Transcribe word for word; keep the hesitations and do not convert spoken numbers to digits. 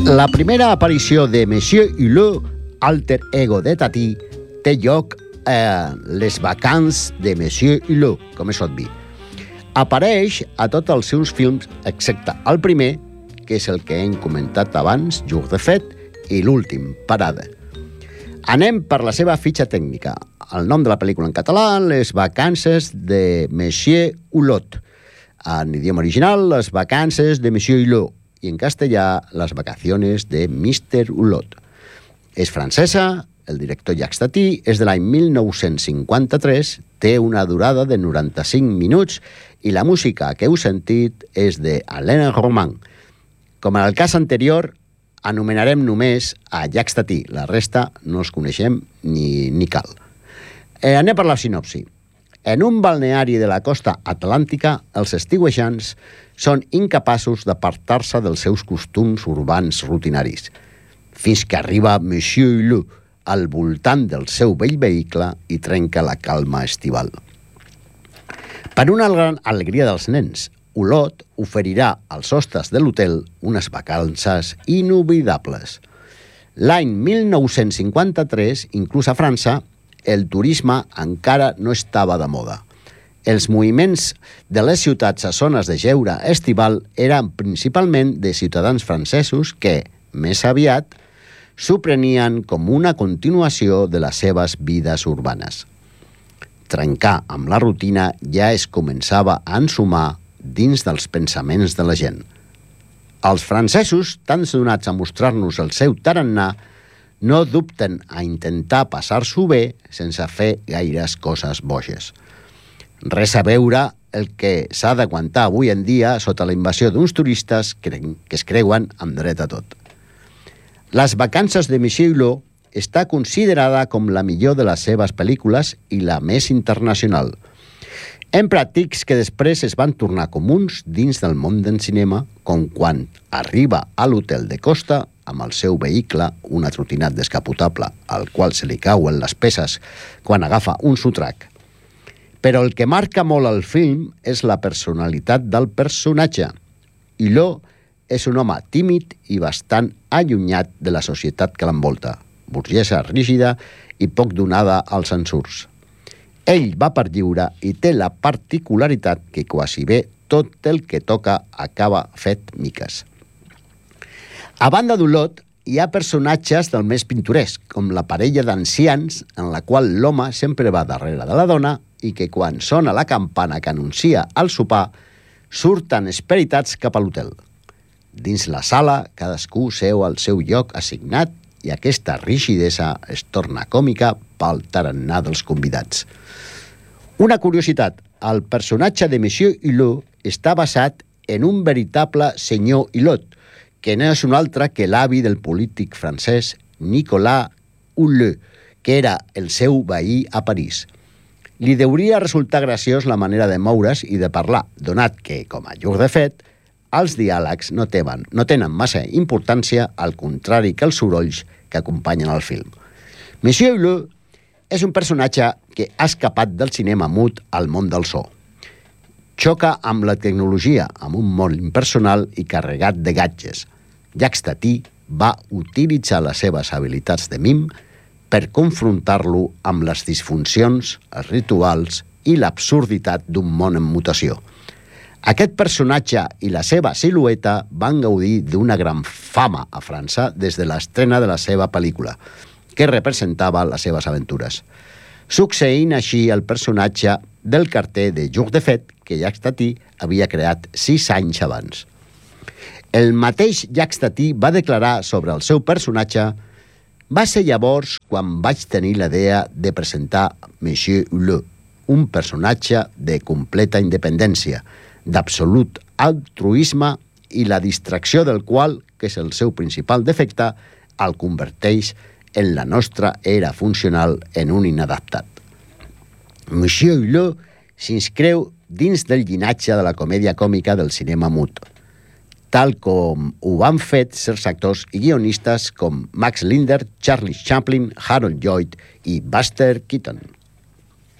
La primera aparició de Monsieur Hulot, alter ego de Tati, té lloc a Les vacances de Monsieur Hulot, com és obvi. Apareix a tots els seus films, excepte el primer, que és el que hem comentat abans, Jour de fête, i l'últim, Parada. Anem per la seva fitxa tècnica. El nom de la pel·lícula en català, Les vacances de Monsieur Hulot. En idioma original, Les vacances de Monsieur Hulot. I en castellà, Les vacaciones de mister Hulot. És francesa, el director Jacques Tati, és de l'any mil nou-cents cinquanta-tres, té una durada de noranta-cinc minuts i la música que heu sentit és de Alain Roman. Com en el cas anterior, anomenarem només a Jacques Tati. La resta no els coneixem ni, ni cal. Eh, anem per la sinopsi. En un balneari de la costa atlàntica, els estiuejants són incapaços d'apartar-se dels seus costums urbans rutinaris, fins que arriba Monsieur Hulot al voltant del seu vell vehicle i trenca la calma estival. Per una gran alegria dels nens, Hulot oferirà als hostes de l'hotel unes vacances inoblidables. L'any mil nou-cents cinquanta-tres, inclús a França, el turisme encara no estava de moda. Els moviments de les ciutats a zones de jeure estival eren principalment de ciutadans francesos que, més aviat, s'ho prenien com una continuació de les seves vides urbanes. Trencar amb la rutina ja es començava a ensumar dins dels pensaments de la gent. Els francesos, tan donats a mostrar-nos el seu tarannà, no dubten a intentar passar-s'ho bé sense fer gaires coses boges. Res a veure el que s'ha d'aguantar avui en dia sota la invasió d'uns turistes que es creuen amb dret a tot. Les vacances de Monsieur Hulot està considerada com la millor de les seves pel·lícules i la més internacional. En pràctics que després es van tornar comuns dins del món del cinema, com quan arriba a l'hotel de costa amb el seu vehicle, un atrotinat descapotable, al qual se li cauen les peces quan agafa un sotrac. Però el que marca molt el film és la personalitat del personatge. Hulot és un home tímid i bastant allunyat de la societat que l'envolta, burgesa rígida i poc donada als ensurs. Ell va per lliure i té la particularitat que quasi bé tot el que toca acaba fet miques. A banda d'Hulot, hi ha personatges del més pintoresc, com la parella d'ancians en la qual l'home sempre va darrere de la dona i que quan sona la campana que anuncia el sopar, surten esperitats cap a l'hotel. Dins la sala, cadascú seu al seu lloc assignat i aquesta rigidesa es torna còmica pel tarannà dels convidats. Una curiositat, el personatge de Monsieur Hulot està basat en un veritable senyor Hulot, que no és un altre que l'avi del polític francès Nicolas Hulot, que era el seu veí a París. Li deuria resultar graciós la manera de moure's i de parlar, donat que, com a Jour de fête, els diàlegs no tenen, no tenen massa importància, al contrari que els sorolls que acompanyen el film. Monsieur Hulot és un personatge que ha escapat del cinema mut al món del so. Xoca amb la tecnologia, amb un món impersonal i carregat de gadgets. Jacques Tati va utilitzar les seves habilitats de mim per confrontar-lo amb les disfuncions, els rituals i l'absurditat d'un món en mutació. Aquest personatge i la seva silueta van gaudir d'una gran fama a França des de l'estrena de la seva pel·lícula, que representava les seves aventures, succeint així el personatge del carter de Jour de fête que Jacques Tati havia creat sis anys abans. El mateix Jacques Tati va declarar sobre el seu personatge: va ser llavors quan vaig tenir la idea de presentar Monsieur Hulot, un personatge de completa independència, d'absolut altruisme i la distracció del qual, que és el seu principal defecte, el converteix en la nostra era funcional en un inadaptat. Monsieur Hulot s'inscriu dins del llinatge de la comèdia còmica del cinema mut, tal com ho van fet certs actors i guionistes com Max Linder, Charlie Chaplin, Harold Lloyd i Buster Keaton.